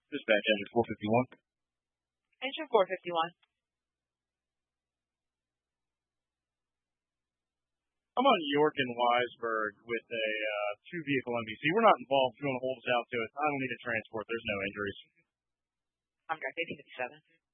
Dispatch engine 451. Engine 451. I'm on York and Wiseburg with a two-vehicle MVC. We're not involved. If you want to hold us out to it, I don't need a transport. There's no injuries. I'm got 1857.